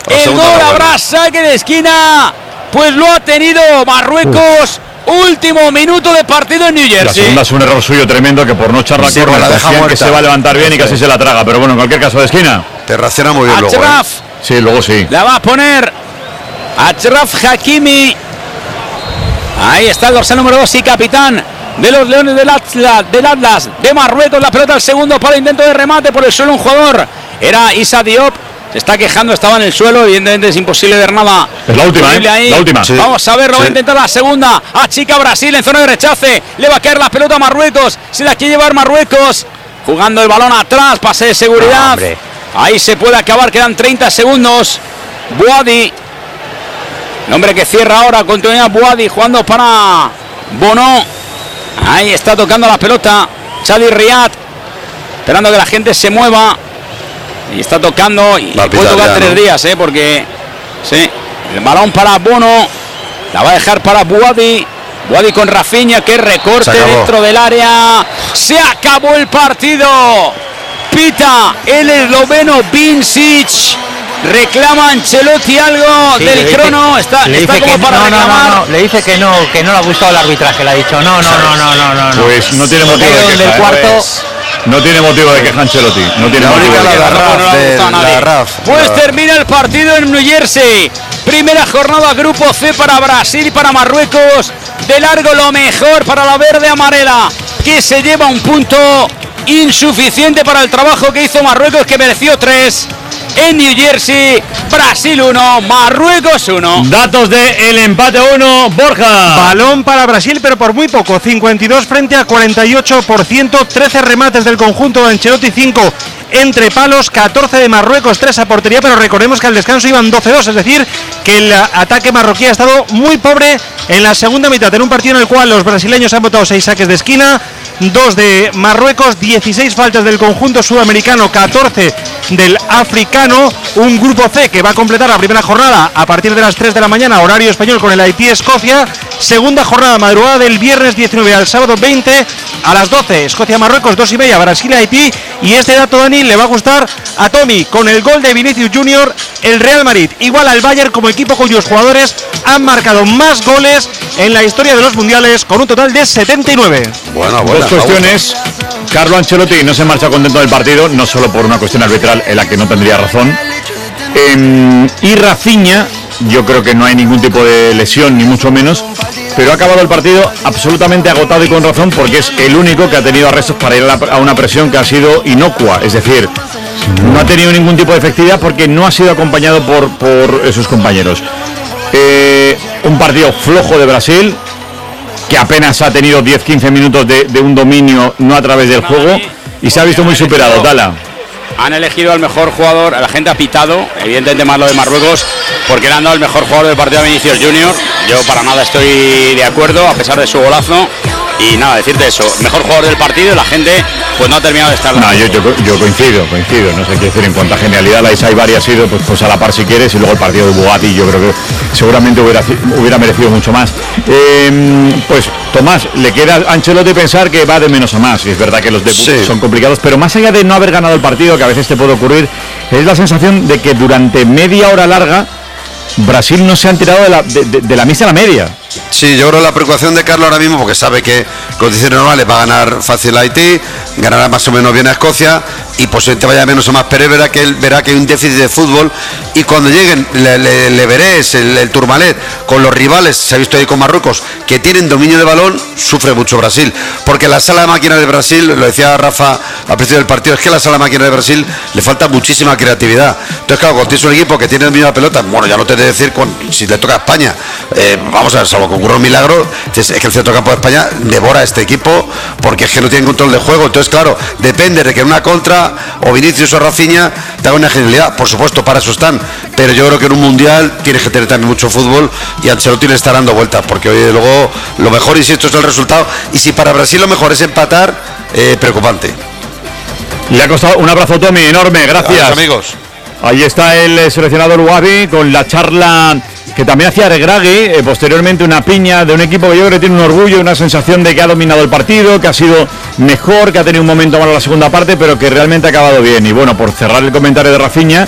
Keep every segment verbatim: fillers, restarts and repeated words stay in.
El gol habrá saque de esquina. Pues lo ha tenido Marruecos. Uf. Último minuto de partido en New Jersey. La segunda es un error suyo tremendo, que por no echar la sí, corva la deja muerta, que se va a levantar bien y casi se la traga. Pero bueno, en cualquier caso de esquina. Te reacciona muy bien luego, ¿eh? Sí, luego sí. La va a poner Achraf Hakimi. Ahí está el dorsal número dos y capitán de los Leones del Atlas, del Atlas de Marruecos. La pelota al segundo para el intento de remate por el suelo. Un jugador era Issa Diop. Se está quejando, estaba en el suelo. Evidentemente es imposible ver nada. Es la última, ¿eh? Ahí. La última. Sí. Vamos a verlo. Sí. Va a intentar la segunda. Achica Brasil en zona de rechace. Le va a caer la pelota a Marruecos. Se la quiere llevar Marruecos. Jugando el balón atrás. Pase de seguridad. No, ahí se puede acabar. Quedan treinta segundos. Bouhaddi. El hombre que cierra ahora. Continuidad Bouhaddi jugando para Bono. Ahí está tocando la pelota Chadi Riyad. Esperando que la gente se mueva. Y está tocando. Y puede tocar ya, tres ¿no? días, ¿eh? Porque. Sí. El balón para Bono. La va a dejar para Bouhaddi. Bouhaddi con Rafinha. Que recorte dentro del área. Se acabó el partido. Pita el esloveno Vincic. Reclama Ancelotti algo sí, del dice, crono. Está, está como que, para no, reclamar. No, no, no. Le dice que no, que no le ha gustado el arbitraje. Le ha dicho no, no, no, no, no, no, no. Pues no tiene motivo de queja. Del cuarto. Pues, no tiene motivo de queja Ancelotti. No tiene la motivo de queja. La no la Raf, pues termina el partido en New Jersey. Primera jornada grupo C para Brasil y para Marruecos. De largo lo mejor para la verde amarela, que se lleva un punto insuficiente para el trabajo que hizo Marruecos, que mereció tres. En New Jersey, Brasil uno, Marruecos uno. Datos de el empate uno, Borja. Balón para Brasil, pero por muy poco, cincuenta y dos frente a cuarenta y ocho por ciento, trece remates del conjunto de Ancelotti, cinco entre palos, catorce de Marruecos, tres a portería, pero recordemos que al descanso iban doce dos, es decir, que el ataque marroquí ha estado muy pobre en la segunda mitad, en un partido en el cual los brasileños han botado seis saques de esquina, dos de Marruecos, dieciséis faltas del conjunto sudamericano, catorce del africano, un grupo C que va a completar la primera jornada a partir de las tres de la mañana, horario español, con el Haití-Escocia, segunda jornada madrugada del viernes diecinueve al sábado veinte a las doce, Escocia-Marruecos, dos y media, Brasil-Haití, y este dato, Dani, le va a gustar a Tommy, con el gol de Vinicius Junior, el Real Madrid igual al Bayern como equipo cuyos jugadores han marcado más goles en la historia de los mundiales, con un total de setenta y nueve. Bueno, bueno. Dos cuestiones. Carlo Ancelotti no se marcha contento del partido, no solo por una cuestión arbitral en la que no tendría razón. Eh, y Rafinha, yo creo que no hay ningún tipo de lesión, ni mucho menos, pero ha acabado el partido absolutamente agotado y con razón, porque es el único que ha tenido arrestos para ir a, la, a una presión que ha sido inocua, es decir, no ha tenido ningún tipo de efectividad porque no ha sido acompañado por, por sus compañeros. Eh, un partido flojo de Brasil, que apenas ha tenido diez a quince minutos de, de un dominio, no a través del juego, y se ha visto muy superado. Tala. Han elegido al mejor jugador, la gente ha pitado, evidentemente más lo de Marruecos, porque le han dado el mejor jugador del partido a Vinicius Junior. Yo para nada estoy de acuerdo, a pesar de su golazo. Y nada, decirte eso, mejor jugador del partido, la gente pues no ha terminado de estar. No, yo, yo, yo coincido, coincido, no sé qué decir en cuanto a genialidad. La Isai Bari ha sido pues, pues a la par si quieres, y luego el partido de Bouhaddi yo creo que seguramente hubiera, hubiera merecido mucho más. Eh, pues Tomás, le queda a Ancelotti pensar que va de menos a más, y es verdad que los debuts sí. son complicados, pero más allá de no haber ganado el partido, que a veces te puede ocurrir, es la sensación de que durante media hora larga Brasil no se han tirado de la, de, de, de la misa a la media. Sí, yo creo la preocupación de Carlos ahora mismo, porque sabe que condiciones normales va a ganar fácil a Haití, ganará más o menos bien a Escocia, y posiblemente vaya menos o más, pero él verá que él verá que hay un déficit de fútbol, y cuando lleguen le, le, le veréis el, el Tourmalet con los rivales, se ha visto ahí con Marruecos, que tienen dominio de balón, sufre mucho Brasil, porque la sala de máquinas de Brasil, lo decía Rafa al principio del partido, es que la sala de máquinas de Brasil le falta muchísima creatividad. Entonces claro, cuando tienes un equipo que tiene dominio de la pelota, bueno, ya no te he de decir con, si le toca a España, eh, vamos a ver, salvo que ocurra un milagro, es que el centrocampo de España devora a este equipo, porque es que no tienen control de juego. Entonces claro, depende de que en una contra o Vinicius o Rafinha te haga una genialidad, por supuesto, para eso están, pero yo creo que en un mundial tienes que tener también mucho fútbol, y Ancelotti le está dando vueltas, porque hoy luego lo mejor, insisto, es el resultado, y si para Brasil lo mejor es empatar, eh, preocupante. Le ha costado un abrazo, Tommy, enorme, gracias. Adiós, amigos. Ahí está el seleccionador Bouhaddi con la charla que también hacía Regragui, eh, posteriormente una piña de un equipo que yo creo que tiene un orgullo, una sensación de que ha dominado el partido, que ha sido mejor, que ha tenido un momento malo en la segunda parte, pero que realmente ha acabado bien. Y bueno, por cerrar el comentario de Rafinha,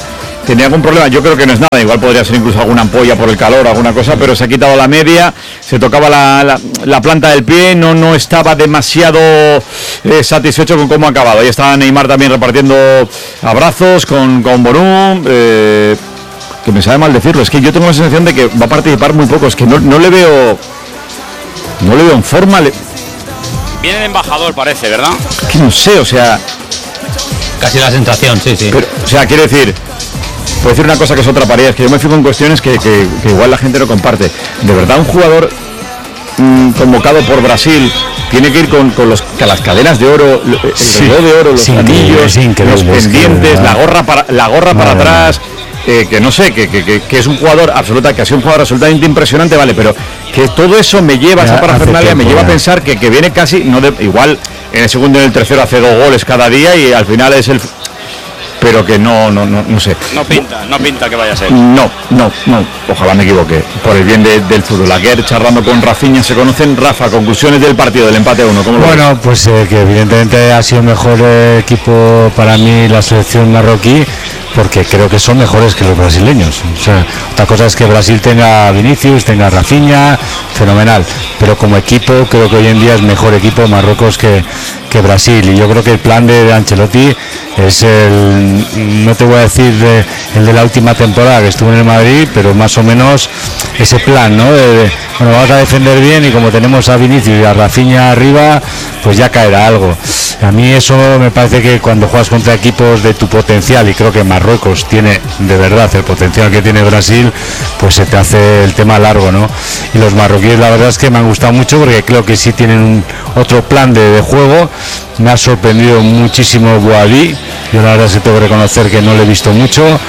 tenía algún problema, yo creo que no es nada, igual podría ser incluso alguna ampolla por el calor, alguna cosa, pero se ha quitado la media, se tocaba la, la, la planta del pie, no, no estaba demasiado eh, satisfecho con cómo ha acabado. Ahí está Neymar también repartiendo abrazos con, con Bonú, eh, que me sabe mal decirlo, es que yo tengo la sensación de que va a participar muy poco, es que no, no le veo, no le veo en forma. Le... Viene el embajador, parece, ¿verdad? Es que no sé, o sea... Casi la sensación, sí, sí. Pero, o sea, quiere decir... Puedo decir una cosa que es otra pared, es que yo me fijo en cuestiones que, que, que igual la gente no comparte. De verdad, un jugador mmm, convocado por Brasil tiene que ir con, con, los, con las cadenas de oro, el sí, reloj de oro, los sí, anillos, sí, los pendientes, que, la gorra para, la gorra para atrás, eh, que no sé, que, que, que, que es un jugador absoluta, que ha sido un jugador absolutamente impresionante, vale, pero que todo eso me lleva, ya, esa parafernalia me lleva ya. a pensar que, que viene casi, no de, igual en el segundo y en el tercero hace dos goles cada día y al final es el... pero que no, no, no, no sé. No pinta, no pinta que vaya a ser. No, no, no, ojalá me equivoque, por el bien de, del fútbol. Ayer charlando con Rafinha se conocen. Rafa, conclusiones del partido, del empate a uno, ¿cómo lo Bueno, ves? Pues eh, que evidentemente ha sido mejor eh, equipo para mí la selección marroquí, porque creo que son mejores que los brasileños. O sea, otra cosa es que Brasil tenga Vinicius, tenga Rafinha, fenomenal, pero como equipo creo que hoy en día es mejor equipo Marruecos que, que Brasil, y yo creo que el plan de, de Ancelotti es el, no te voy a decir de, el de la última temporada que estuvo en el Madrid, pero más o menos ese plan, ¿no? De, de, bueno, vamos a defender bien y como tenemos a Vinicius y a Rafinha arriba, pues ya caerá algo. A mí eso me parece que cuando juegas contra equipos de tu potencial, y creo que Marruecos tiene de verdad el potencial que tiene Brasil, pues se te hace el tema largo, ¿no? Y los marroquíes la verdad es que me han gustado mucho porque creo que sí tienen un, otro plan de, de juego. Me ha sorprendido muchísimo Boadí, yo la verdad es que tengo que reconocer que no lo he visto mucho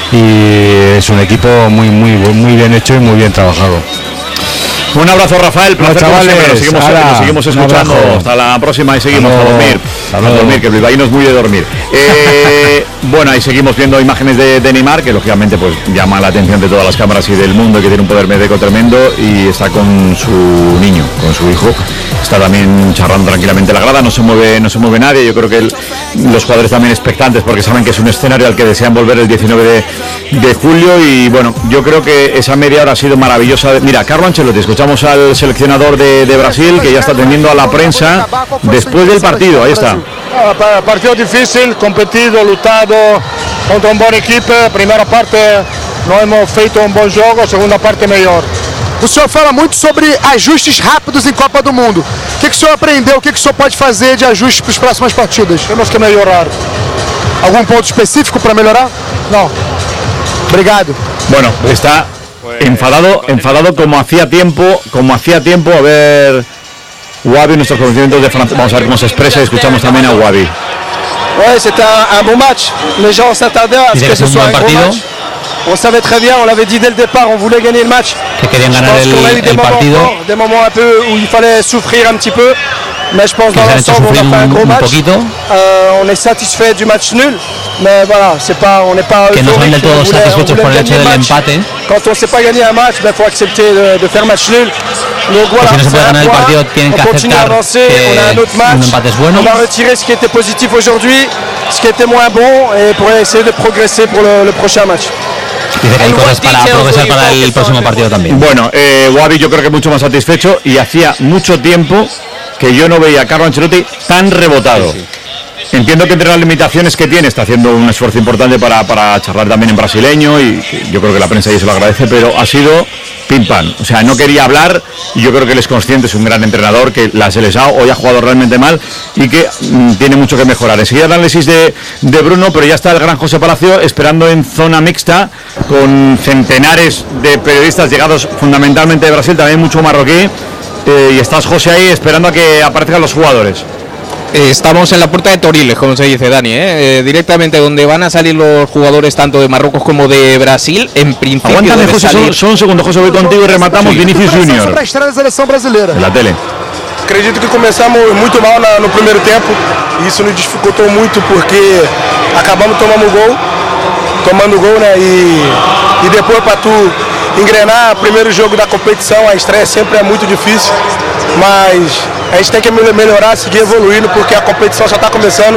y es un equipo muy, muy, muy bien hecho y muy bien trabajado. Un abrazo, Rafael, placer, no, chavales, nos seguimos, ala, nos seguimos escuchando. Hasta la próxima y seguimos a dormir. A dormir, que el bilbaíno es muy de dormir. Eh, bueno, ahí seguimos viendo imágenes de, de Neymar, que lógicamente pues llama la atención de todas las cámaras y del mundo, que tiene un poder médico tremendo, y está con su niño, con su hijo. Está también charlando tranquilamente la grada, no se mueve, no se mueve nadie. Yo creo que el, los jugadores también expectantes, porque saben que es un escenario al que desean volver el diecinueve de, de julio. Y bueno, yo creo que esa media hora ha sido maravillosa. Mira, Carlo Ancelotti, escuchamos al seleccionador de, de Brasil, que ya está atendiendo a la prensa después del partido. Ahí está. Partido difícil, competido, lutado contra una buena equipo. Primera parte no hemos feito un buen juego, segunda parte mejor. O senhor fala muito sobre ajustes rápidos em Copa do Mundo. O que, que o senhor aprendeu? O que, que o senhor pode fazer de ajustes para as próximas partidas? Temos que melhorar. Algum ponto específico para melhorar? No. Obrigado. Bueno, está enfadado, enfadado como hacía tiempo, como hacía tiempo. A ver, Wabi, nuestros conocimientos de francés. Vamos a ver cómo se expresa y escuchamos también a Wabi. Ouais, c'était un, un bon match. Les gens s'attendaient à ce que ce soit un gros match. On savait très bien, on l'avait dit dès le départ, on voulait gagner le match. Que querían ganar el, el partido. Moments, des moments un peu où il fallait souffrir un petit peu. Mais je pense que dans l'ensemble, on a fait un gros match. Euh, on est satisfait du match nul. Mais voilà, c'est pas, on n'est pas que no son del todo satisfechos por el hecho del empate. Quand on ne sait pas gagner un match, il ben, faut accepter de, de faire match nul. Donc voilà, si no se puede ganar el partido, tienen que aceptar avancer, que on a un autre match. Un empate es bueno. On va retirer ce qui était positif aujourd'hui, ce qui était moins bon, et pour essayer de progresser pour le, le prochain match. Dice que hay cosas para progresar para el próximo partido también. Bueno, eh, Wabi yo creo que mucho más satisfecho, y hacía mucho tiempo que yo no veía a Carlo Ancelotti tan rebotado. Sí, sí. Entiendo que entre las limitaciones que tiene está haciendo un esfuerzo importante para, para charlar también en brasileño, y yo creo que la prensa ahí se lo agradece, pero ha sido pim pam. O sea, no quería hablar, y yo creo que él es consciente, es un gran entrenador, que la Seleção hoy ha jugado realmente mal y que mmm, tiene mucho que mejorar. Enseguida el análisis de, de Bruno, pero ya está el gran José Palacio esperando en zona mixta con centenares de periodistas llegados fundamentalmente de Brasil, también mucho marroquí. Eh, y estás, José, ahí esperando a que aparezcan los jugadores. Eh, estamos en la puerta de Toriles, como se dice, Dani, ¿eh? Eh, directamente donde van a salir los jugadores tanto de Marruecos como de Brasil. En principio aguántame, José, solo, solo un segundo, José, voy contigo y rematamos. Sí. Vinicius Junior en la tele. Acredito que começamos muito mal na, no primeiro tempo, e isso nos dificultou muito porque acabamos tomando gol, tomando gol, né? E, e depois para tu engrenar, primeiro jogo da competição, a estreia sempre é muito difícil, mas a gente tem que melhorar, seguir evoluindo, porque a competição só está começando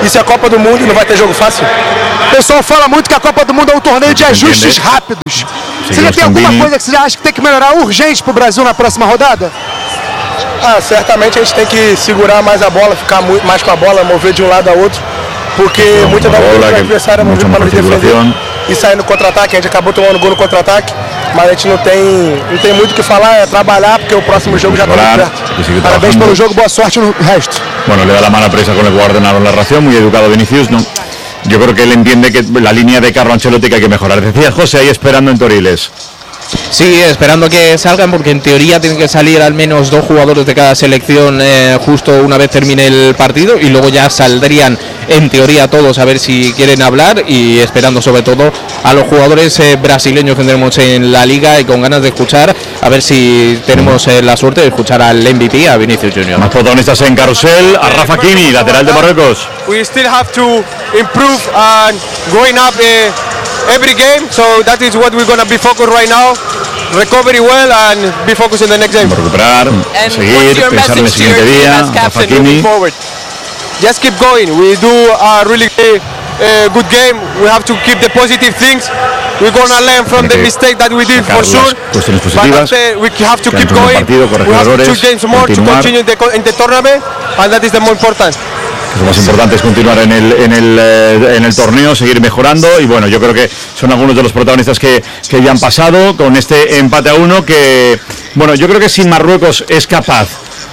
Isso é Copa do Mundo e não vai ter jogo fácil. O pessoal fala muito que a Copa do Mundo é um torneio de ajustes rápidos. Você já tem alguma coisa que você acha que tem que melhorar urgente pro Brasil na próxima rodada? Ah, certamente a gente tem que segurar mais a bola, ficar muito mais com a bola, mover de um lado a outro, porque muitas das vezes o adversário é movido para nos defender e sair no contra-ataque. A gente acabou tomando gol no contra-ataque, mas a gente não tem, não tem muito o que falar, é trabalhar, porque o próximo jogo já está muito perto. Parabéns pelo jogo, boa sorte no resto. Bueno, le da la mano a presa con el jugador de la ración, muy educado Vinicius, ¿no? Yo creo que él entiende que la línea de Carlo Ancelotti que hay que mejorar. Decías, José, ahí esperando en Toriles. Sí, esperando que salgan, porque en teoría tienen que salir al menos dos jugadores de cada selección eh, justo una vez termine el partido, y luego ya saldrían en teoría todos a ver si quieren hablar, y esperando sobre todo a los jugadores eh, brasileños que tendremos en la liga, y con ganas de escuchar a ver si tenemos eh, la suerte de escuchar al M V P, a Vinicius Junior Más protagonistas en carrusel, a Rafa Kimi, lateral de Marruecos. We still have to improve and going up uh, every game, so that is what we're going to be focused right now. Recovery well and be focused in the next game. Recuperar, seguir, pensar en el siguiente día. Rafa Kimi. Just keep going. We do a really uh, good game. We have to keep the positive things. We're gonna learn from the mistake that we did for sure. Cuestiones positivas. But uh, we have to keep going. Partido, we have two games more to continue in the, in the tournament, and that is the more important. Lo más importante es continuar en el, en, el, eh, en el torneo, seguir mejorando, y bueno, yo creo que son algunos de los protagonistas que, que ya han pasado con este empate a uno que, bueno, yo creo que si Marruecos es capaz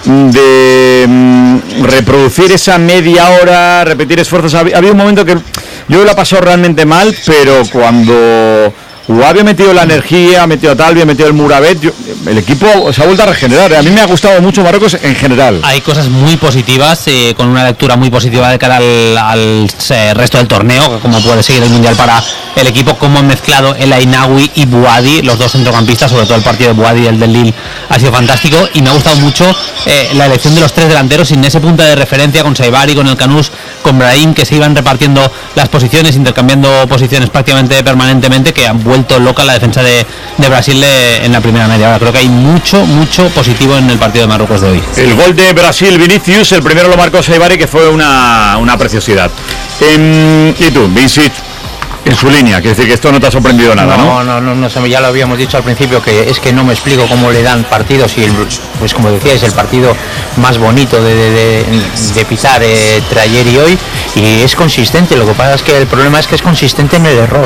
de mm, reproducir esa media hora, repetir esfuerzos, había, había un momento que yo lo he pasado realmente mal, pero cuando Guavi ha metido la energía, ha metido a Talvi, ha metido el Murabet, yo, el equipo se ha vuelto a regenerar. A mí me ha gustado mucho Marruecos en general. Hay cosas muy positivas, eh, con una lectura muy positiva de cara al, al eh, resto del torneo, como puede seguir el Mundial para el equipo, como han mezclado El Ainaoui y Bouhaddi, los dos centrocampistas, sobre todo el partido de Bouhaddi y el del Lille ha sido fantástico, y me ha gustado mucho eh, la elección de los tres delanteros sin ese punto de referencia, con Saibari, con El Canús, con Brahim, que se iban repartiendo las posiciones, intercambiando posiciones prácticamente permanentemente, que han vuelto loca la defensa de, de Brasil de, en la primera media hora. Creo que hay mucho, mucho positivo en el partido de Marruecos de hoy. El gol de Brasil, Vinicius, el primero lo marcó Saibari, que fue una, una preciosidad. Eh, y tú, Vinicius, en su línea, quiere decir que esto no te ha sorprendido nada, ¿no? No, no, no, no, ya lo habíamos dicho al principio, que es que no me explico cómo le dan partidos, y el, pues como decíais, el partido más bonito de, de, de, de pisar eh, entre ayer y hoy, y es consistente. Lo que pasa es que el problema es que es consistente en el error.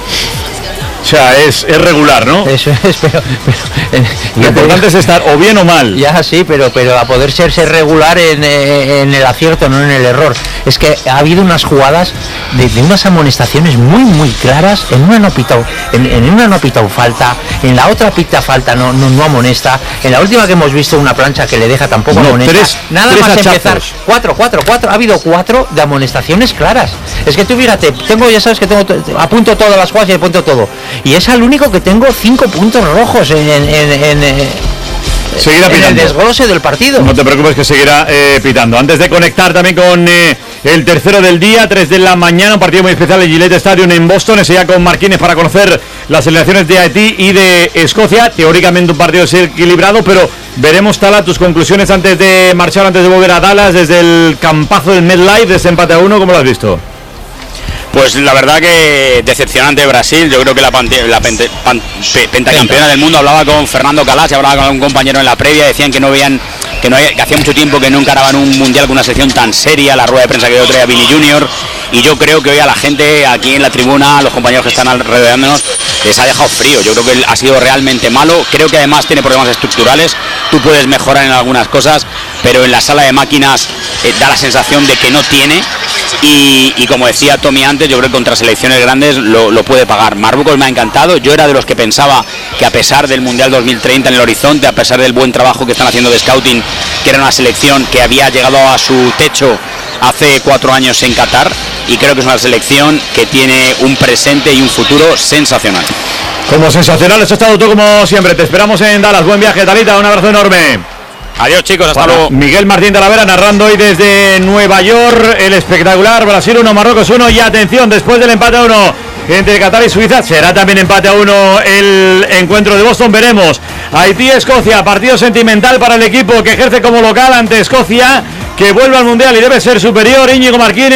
O sea, es, es regular, ¿no? Eso es, pero... pero eh, lo importante es estar o bien o mal. Ya sí, pero, pero a poder ser, ser regular en, en el acierto, no en el error. Es que ha habido unas jugadas de, de unas amonestaciones muy, muy claras. En una no ha pitado, en, en una no ha pitado falta, en la otra pita falta, no, no, no amonesta. En la última que hemos visto, una plancha que le deja tampoco no, amonesta. Tres, Nada tres más hachazos. Empezar. Cuatro, cuatro, cuatro. Ha habido cuatro de amonestaciones claras. Es que tú fíjate, tengo, ya sabes que tengo, apunto todas las jugadas y apunto todo. Y es al único que tengo cinco puntos rojos en, en, en, en, seguirá en el desglose del partido. No te preocupes, que seguirá eh, pitando. Antes de conectar también con eh, el tercero del día, tres de la mañana, un partido muy especial en Gillette Stadium en Boston, ese ya con Marquines para conocer las elecciones de Haití y de Escocia. Teóricamente un partido equilibrado, pero veremos, Tala, tus conclusiones antes de marchar, antes de volver a Dallas, desde el campazo del MetLife, de ese empate a uno, ¿cómo lo has visto? Pues la verdad que decepcionante Brasil. Yo creo que la, pante, la pente, pan, pe, pentacampeona del mundo, hablaba con Fernando Calas, hablaba con un compañero en la previa, decían que no veían, que, no, que hacía mucho tiempo que no encaraban un mundial con una sección tan seria, la rueda de prensa que dio traía Vini Junior, y yo creo que hoy a la gente aquí en la tribuna, a los compañeros que están alrededorándonos, les ha dejado frío. Yo creo que ha sido realmente malo. Creo que además tiene problemas estructurales. Tú puedes mejorar en algunas cosas, pero en la sala de máquinas eh, da la sensación de que no tiene. Y, y como decía Tommy antes, yo creo que contra selecciones grandes lo, lo puede pagar. Marruecos me ha encantado. Yo era de los que pensaba que, a pesar del Mundial dos mil treinta en el horizonte, a pesar del buen trabajo que están haciendo de scouting, que era una selección que había llegado a su techo hace cuatro años en Qatar, y creo que es una selección que tiene un presente y un futuro sensacional. Como sensacional has estado tú, como siempre. Te esperamos en Dallas. Buen viaje, Talita, un abrazo enorme. Adiós, chicos, hasta bueno, luego. Miguel Martín Talavera narrando hoy desde Nueva York el espectacular Brasil uno, Marruecos uno. Y atención, después del empate a uno entre Qatar y Suiza, será también empate a uno el encuentro de Boston. Veremos Haití-Escocia, partido sentimental para el equipo que ejerce como local ante Escocia, que vuelve al Mundial y debe ser superior. Íñigo Marquínez,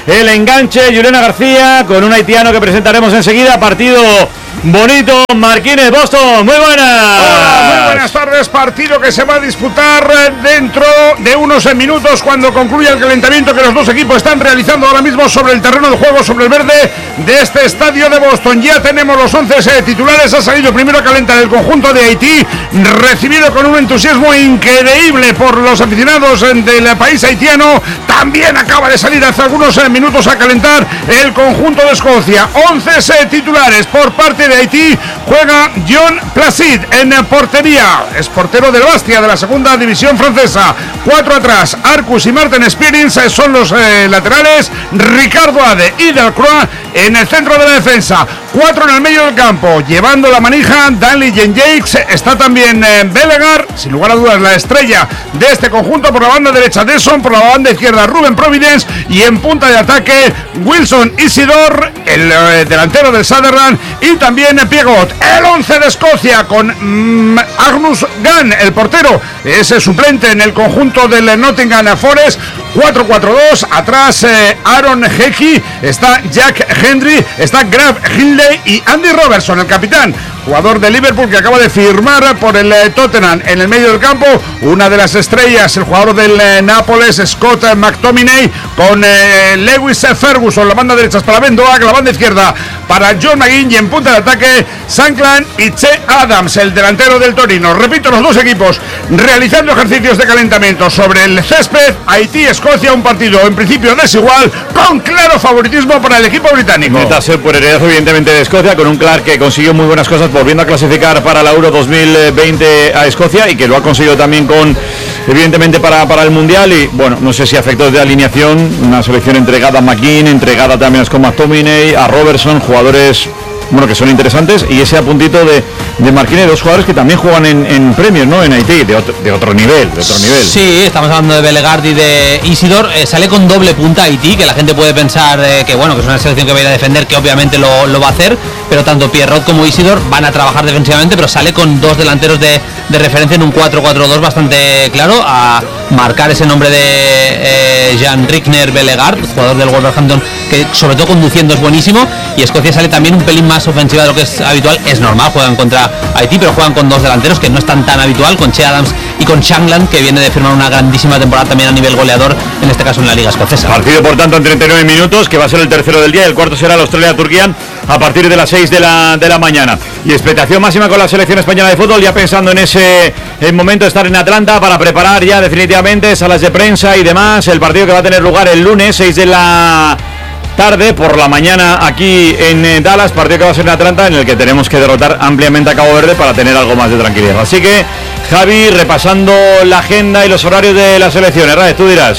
el enganche. Juliana García con un haitiano que presentaremos enseguida. Partido bonito, Marquines, Boston, muy buenas. Hola, muy buenas tardes. Partido que se va a disputar dentro de unos minutos cuando concluya el calentamiento que los dos equipos están realizando ahora mismo sobre el terreno de juego, sobre el verde de este estadio de Boston. Ya tenemos los once titulares. Ha salido primero a calentar el conjunto de Haití, recibido con un entusiasmo increíble por los aficionados del país haitiano. También acaba de salir hace algunos minutos a calentar el conjunto de Escocia. once titulares por parte de Haití. Juega John Placid en portería, es portero del Bastia de la segunda división francesa. Cuatro atrás, Arcus y Martin Spirins son los eh, laterales. Ricardo Ade y Delcroix en el centro de la defensa. Cuatro en el medio del campo, llevando la manija Danley Jakes. Está también eh, Belegar, sin lugar a dudas la estrella de este conjunto. Por la banda derecha Desson, por la banda izquierda Ruben Providence, y en punta de ataque Wilson Isidor, el eh, delantero del Sunderland, y también Piegot. El once de Escocia con mm, Agnus Gunn, el portero, es el suplente en el conjunto del Nottingham Forest. cuatro cuatro dos, atrás eh, Aaron Hickey, está Jack Hendry, está Graf Hindley y Andy Robertson, el capitán, jugador de Liverpool que acaba de firmar por el eh, Tottenham. En el medio del campo, una de las estrellas, el jugador del eh, Nápoles, Scott McTominay, con eh, Lewis Ferguson. La banda derecha es para Ben Doak, la banda izquierda para John McGinn, y en punta de ataque Sankland y Che Adams, el delantero del Torino. Repito, los dos equipos realizando ejercicios de calentamiento sobre el césped. Haití-Escocia, un partido en principio desigual, con claro favoritismo para el equipo británico. Meta ser por heredad evidentemente de Escocia, con un Clark que consiguió muy buenas cosas volviendo a clasificar para la Euro dos mil veinte a Escocia, y que lo ha conseguido también con evidentemente para, para el Mundial. Y bueno, no sé si afectó de alineación, una selección entregada a McKean, entregada también a Scott McTominay, a Robertson, jugadores bueno que son interesantes, y ese apuntito de, de Marquines, dos jugadores que también juegan en, en premios, ¿no? En Haití, de otro, de otro nivel, de otro nivel. Sí, estamos hablando de Belegar y de Isidor. Eh, sale con doble punta Haití, que la gente puede pensar eh, que bueno, que es una selección que va a ir a defender, que obviamente lo, lo va a hacer, pero tanto Pierrot como Isidor van a trabajar defensivamente, pero sale con dos delanteros de, de referencia en un cuatro cuatro dos bastante claro, a marcar ese nombre de eh, Jean Rickner Belegar, jugador del Wolverhampton, que sobre todo conduciendo es buenísimo. Y Escocia sale también un pelín más ofensiva de lo que es habitual. Es normal, juegan contra Haití, pero juegan con dos delanteros, que no es tan tan habitual, con Che Adams y con Shankland, que viene de firmar una grandísima temporada también a nivel goleador, en este caso en la Liga Escocesa. Partido por tanto en treinta y nueve minutos, que va a ser el tercero del día, y el cuarto será el Australia-Turquía a partir de las seis de la, de la mañana. Y expectación máxima con la selección española de fútbol, ya pensando en ese el momento de estar en Atlanta para preparar ya definitivamente salas de prensa y demás, el partido que va a tener lugar el lunes, seis de la tarde, por la mañana aquí en Dallas, partido que va a ser en Atlanta, en el que tenemos que derrotar ampliamente a Cabo Verde para tener algo más de tranquilidad. Así que, Javi, repasando la agenda y los horarios de las selecciones. Raez, tú dirás.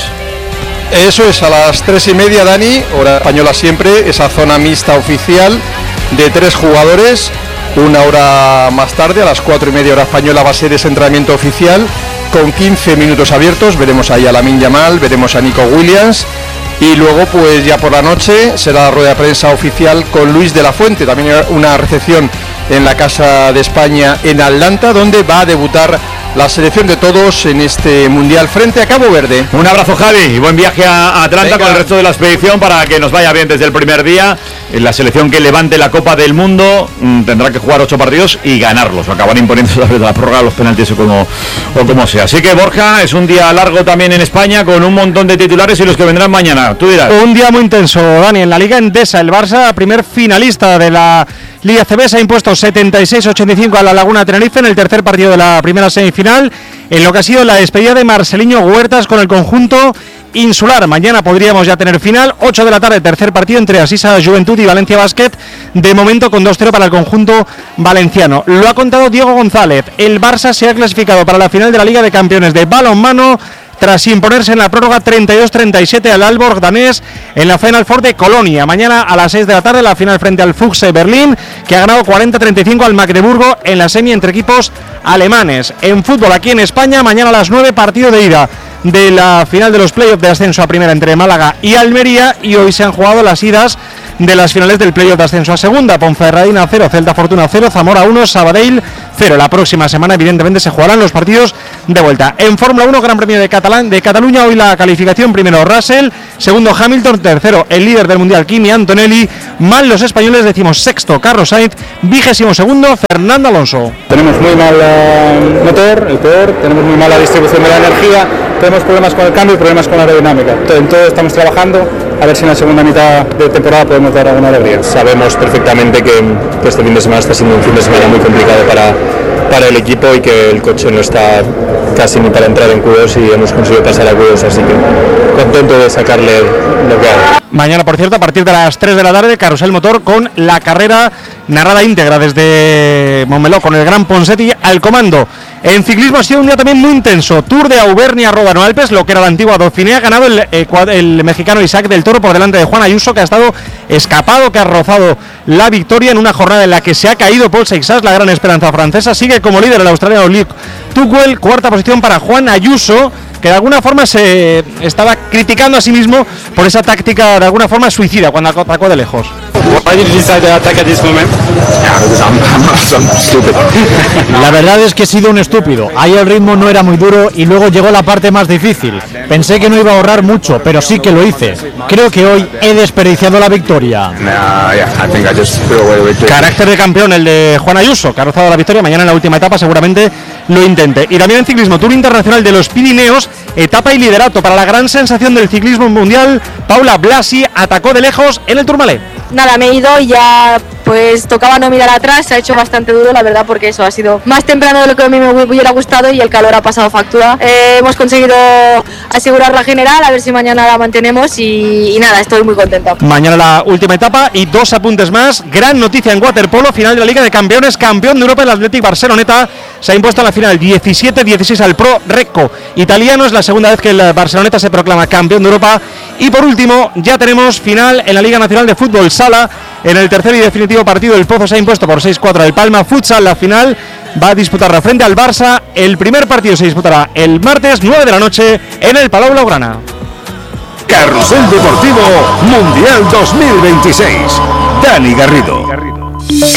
Eso es, a las tres y media, Dani, hora española siempre, esa zona mixta oficial de tres jugadores. Una hora más tarde, a las cuatro y media hora española, va a ser ese entrenamiento oficial con quince minutos abiertos. Veremos ahí a Lamine Yamal, veremos a Nico Williams. Y luego, pues ya por la noche, será la rueda de prensa oficial con Luis de la Fuente. También una recepción en la Casa de España en Atlanta, donde va a debutar la selección de todos en este Mundial frente a Cabo Verde. Un abrazo, Javi, y buen viaje a Atlanta. Venga, con el resto de la expedición, para que nos vaya bien desde el primer día. La selección que levante la Copa del Mundo mmm, tendrá que jugar ocho partidos y ganarlos. Acaban imponiendo la, la prórroga, los penaltis o como, o como sea. Así que, Borja, es un día largo también en España, con un montón de titulares y los que vendrán mañana. Tú dirás. Un día muy intenso, Dani. En la Liga Endesa, el Barça, primer finalista de la Liga C B, se ha impuesto setenta y seis a ochenta y cinco a la Laguna Tenerife en el tercer partido de la primera semifinal, en lo que ha sido la despedida de Marceliño Huertas con el conjunto insular. Mañana podríamos ya tener final, ocho de la tarde, tercer partido entre Asisa Juventud y Valencia Basket, de momento con dos cero para el conjunto valenciano. Lo ha contado Diego González. El Barça se ha clasificado para la final de la Liga de Campeones de balonmano tras imponerse en la prórroga treinta y dos treinta y siete al Aalborg danés en la Final Four de Colonia. Mañana a las seis de la tarde la final frente al Füchse Berlín, que ha ganado cuarenta treinta y cinco al Magdeburgo en la semi entre equipos alemanes. En fútbol, aquí en España, mañana a las nueve, partido de ida de la final de los playoffs de ascenso a primera entre Málaga y Almería, y hoy se han jugado las idas de las finales del playoff de ascenso a segunda. Ponferradina cero, Celta Fortuna cero, Zamora uno, Sabadell cero. La próxima semana, evidentemente, se jugarán los partidos de vuelta. En Fórmula uno, Gran Premio de, Catalán, de Cataluña, hoy la calificación: primero Russell, segundo Hamilton, tercero el líder del Mundial Kimi Antonelli, mal los españoles, decimos sexto Carlos Sainz, vigésimo segundo Fernando Alonso. Tenemos muy mal uh, motor, el peor, tenemos muy mala distribución de la energía, tenemos problemas con el cambio y problemas con la aerodinámica. En todo estamos trabajando, a ver si en la segunda mitad de temporada podemos dar alguna alegría. Sabemos perfectamente que, que este fin de semana está siendo un fin de semana muy complicado para, para el equipo y que el coche no está casi ni para entrar en Q dos y hemos conseguido pasar a Q dos, así que contento de sacarle lo que hay. Mañana, por cierto, a partir de las tres de la tarde, Carrusel Motor con la carrera narrada íntegra desde Montmeló, con el Gran Ponseti al comando. En ciclismo ha sido un día también muy intenso. Tour de Auvernia Ródano Alpes, lo que era la antigua Dauphiné. Ha ganado el, eh, el mexicano Isaac del Toro por delante de Juan Ayuso, que ha estado escapado, que ha rozado la victoria en una jornada en la que se ha caído Paul Seixas, la gran esperanza francesa. Sigue como líder el australiano Luke Tuchel, cuarta posición para Juan Ayuso, que de alguna forma se estaba criticando a sí mismo por esa táctica de alguna forma suicida cuando atacó de lejos. La verdad es que he sido un estúpido. Ahí el ritmo no era muy duro y luego llegó la parte más difícil. Pensé que no iba a ahorrar mucho, pero sí que lo hice. Creo que hoy he desperdiciado la victoria. Carácter de campeón el de Juan Ayuso, que ha rozado la victoria. Mañana en la última etapa seguramente lo intente. Y también en ciclismo, Tour Internacional de los Pirineos, etapa y liderato para la gran sensación del ciclismo mundial. Paula Blasi atacó de lejos en el Tourmalet. Nada, me he ido y ya pues tocaba no mirar atrás, se ha hecho bastante duro la verdad, porque eso ha sido más temprano de lo que a mí me hubiera gustado y el calor ha pasado factura. Eh, hemos conseguido asegurar la general, a ver si mañana la mantenemos y, y nada, estoy muy contenta. Mañana la última etapa y dos apuntes más. Gran noticia en waterpolo, final de la Liga de Campeones, campeón de Europa el Athletic Barceloneta, se ha impuesto en la final diecisiete dieciséis al Pro Recco italiano. Es la segunda vez que el Barceloneta se proclama campeón de Europa. Y por último, ya tenemos final en la Liga Nacional de Fútbol Sala. En el tercer y definitivo partido, el Pozo se ha impuesto por seis cuatro al Palma Futsal. La final va a disputarla frente al Barça. El primer partido se disputará el martes nueve de la noche en el Palau Blaugrana. Carrusel Deportivo Mundial dos mil veintiséis. Dani Garrido.